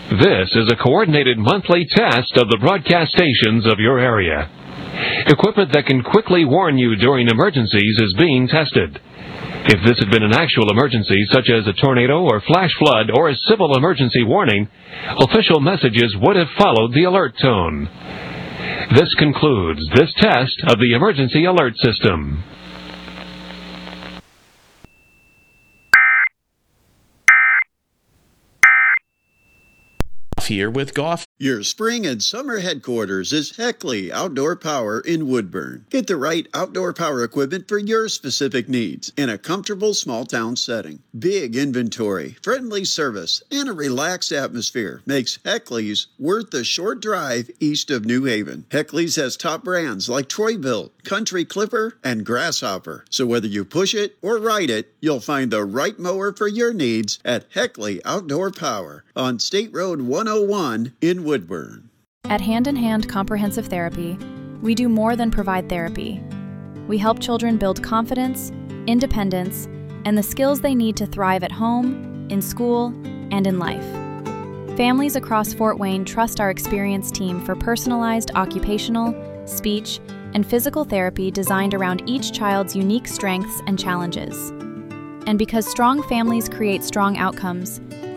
This is a coordinated monthly test of the broadcast stations of your area. Equipment that can quickly warn you during emergencies is being tested. If this had been an actual emergency, such as a tornado or flash flood or a civil emergency warning, official messages would have followed the alert tone. This concludes this test of the emergency alert system. Here with Goff. Your spring and summer headquarters is Heckley Outdoor Power in Woodburn. Get the right outdoor power equipment for your specific needs in a comfortable small town setting. Big inventory, friendly service, and a relaxed atmosphere makes Heckley's worth the short drive east of New Haven. Heckley's has top brands like Troy-Bilt, Country Clipper, and Grasshopper. So whether you push it or ride it, you'll find the right mower for your needs at Heckley Outdoor Power on State Road 101 in Woodburn. At Hand in Hand Comprehensive Therapy, we do more than provide therapy. We help children build confidence, independence, and the skills they need to thrive at home, in school, and in life. Families across Fort Wayne trust our experienced team for personalized occupational, speech, and physical therapy designed around each child's unique strengths and challenges. And because strong families create strong outcomes,